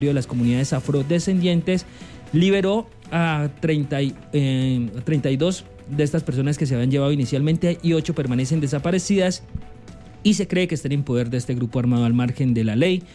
de las comunidades afrodescendientes liberó a 32 de estas personas que se habían llevado inicialmente y 8 permanecen desaparecidas y se cree que están en poder de este grupo armado al margen de la ley.